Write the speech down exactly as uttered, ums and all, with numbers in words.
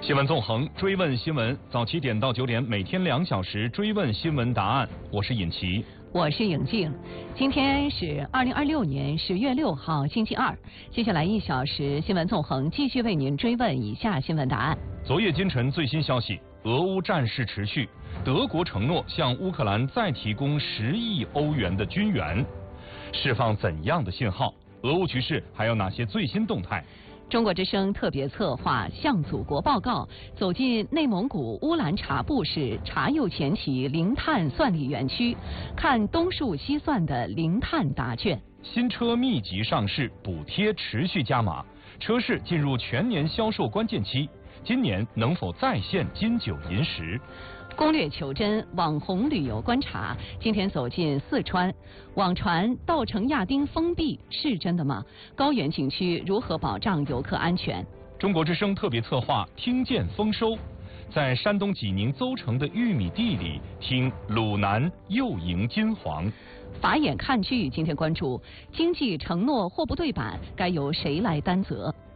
新闻纵横，追问新闻，早七点到九点，每天两小时追问新闻答案。我是尹奇， 我是颖静。今天是二零二六年十月六号，星期二。接下来一小时，新闻纵横继续为您追问以下新闻答案。 昨夜今晨最新消息，俄乌战事持续，德国承诺向乌克兰再提供十亿欧元的军援，释放怎样的信号？俄乌局势还有哪些最新动态？ 中国之声特别策划《向祖国报告》，走进内蒙古乌兰察布市察右前旗零碳算力园区，看东数西算的零碳答卷。 新车密集上市，补贴持续加码，车市进入全年销售关键期，今年能否再现金九银十？ 攻略求真，网红旅游观察。今天走进四川，网传稻城亚丁封闭是真的吗？高原景区如何保障游客安全？ 中国之声特别策划听见丰收，在山东济宁邹城的玉米地里听鲁南又迎金黄。 法眼看剧，今天关注经济承诺货不对版，该由谁来担责？